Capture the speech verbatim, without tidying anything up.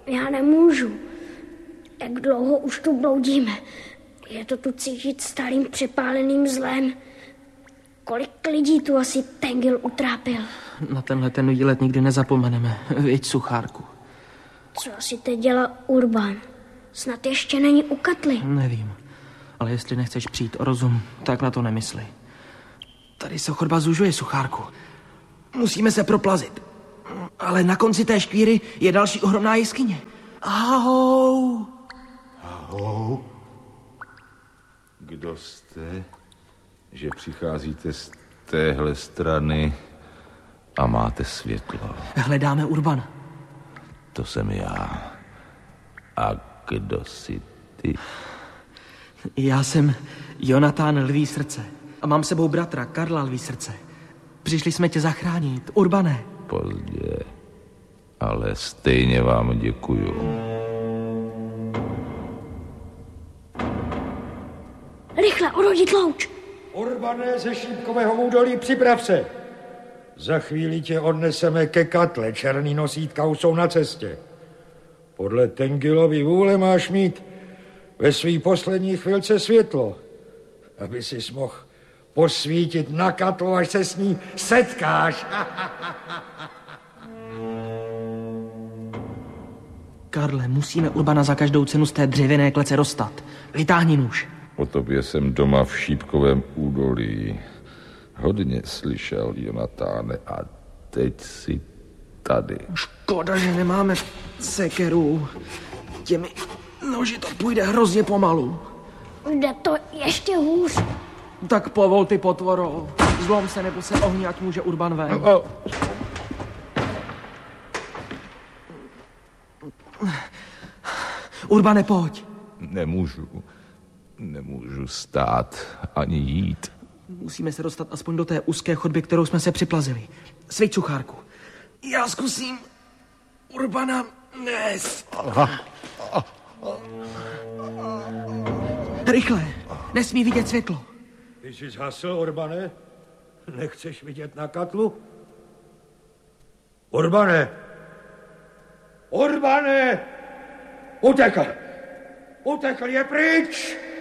Já nemůžu. Jak dlouho už tu bloudíme. Je to tu cítit starým připáleným zlem. Kolik lidí tu asi Tengil utrápil. Na tenhle ten výlet nikdy nezapomeneme. Viď, Suchárku. Co asi teď dělá Urban? Snad ještě není u Katly. Nevím, ale jestli nechceš přijít o rozum, tak na to nemysli. Tady se chodba zužuje, Suchárku. Musíme se proplazit. Ale na konci té škvíry je další ohromná jeskyně. Ahou! Ahou? Kdo jste, že přicházíte z téhle strany a máte světlo? Hledáme Urbana. To jsem já. A kdo jsi ty? Já jsem Jonatán Lví srdce a mám sebou bratra Karla Lví srdce. Přišli jsme tě zachránit, Urbane. Pozdě, ale stejně vám děkuju. Rychle, urodit louč. Urbane ze Šípkového údolí, připrav se. Za chvíli tě odneseme ke Katle, černý nosítka už jsou na cestě. Podle Tengilovy vůle máš mít ve svý poslední chvilce světlo, aby sis mohl posvítit na Katlu, až se s ní setkáš. Karle, musíme Urbana za každou cenu z té dřevěné klece dostat. Vytáhni nůž. O tobě jsem doma v Šípkovém údolí hodně slyšel, Jonatáne, a teď si tady. Škoda, že nemáme sekeru. Těmi noži to půjde hrozně pomalu. Jde to ještě hůř. Tak povol, ty potvoro. Zlom se nebo se ohni, ať může Urban ven. Oh. Urbane, pojď. Nemůžu. Nemůžu stát ani jít. Musíme se dostat aspoň do té úzké chodby, kterou jsme se připlazili. Sviť, Suchárku. Já zkusím Urbana nést. Rychle, nesmí vidět světlo. Ty jsi zhasl, Urbane? Nechceš vidět na Katlu? Urbane! Urbane! Utekl! Utekl, je pryč!